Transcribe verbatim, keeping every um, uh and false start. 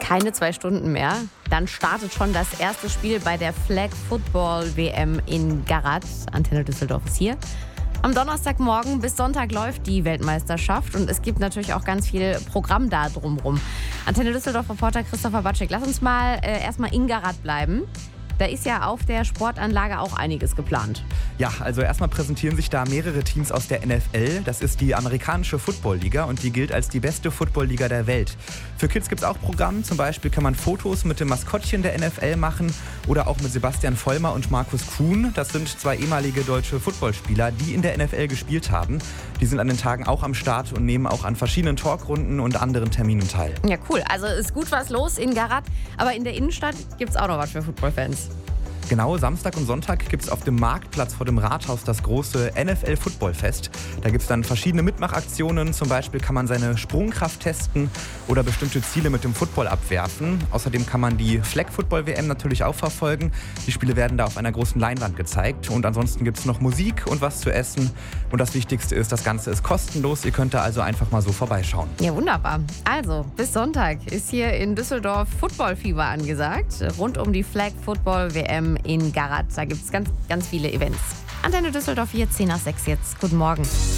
Keine zwei Stunden mehr. Dann startet schon das erste Spiel bei der Flag Football W M in Garat. Antenne Düsseldorf ist hier. Am Donnerstagmorgen bis Sonntag läuft die Weltmeisterschaft und es gibt natürlich auch ganz viel Programm da drumherum. Antenne Düsseldorf-Reporter Christopher Batschek, lass uns mal äh, erstmal in Garat bleiben. Da ist ja auf der Sportanlage auch einiges geplant. Ja, also erstmal präsentieren sich da mehrere Teams aus der N F L. Das ist die amerikanische Football-Liga und die gilt als die beste Football-Liga der Welt. Für Kids gibt es auch Programm. Zum Beispiel kann man Fotos mit dem Maskottchen der N F L machen oder auch mit Sebastian Vollmer und Markus Kuhn. Das sind zwei ehemalige deutsche Footballspieler, die in der N F L gespielt haben. Die sind an den Tagen auch am Start und nehmen auch an verschiedenen Talkrunden und anderen Terminen teil. Ja, cool. Also ist gut was los in Garat. Aber in der Innenstadt gibt es auch noch was für Footballfans. Genau, Samstag und Sonntag gibt es auf dem Marktplatz vor dem Rathaus das große N F L-Footballfest. Da gibt es dann verschiedene Mitmachaktionen. Zum Beispiel kann man seine Sprungkraft testen oder bestimmte Ziele mit dem Football abwerfen. Außerdem kann man die Flag Football W M natürlich auch verfolgen. Die Spiele werden da auf einer großen Leinwand gezeigt. Und ansonsten gibt es noch Musik und was zu essen. Und das Wichtigste ist, das Ganze ist kostenlos. Ihr könnt da also einfach mal so vorbeischauen. Ja, wunderbar. Also, bis Sonntag ist hier in Düsseldorf Footballfieber angesagt. Rund um die Flag Football W M in Garat. Da gibt es ganz, ganz viele Events. Antenne Düsseldorf hier, zehn nach sechs jetzt. Guten Morgen.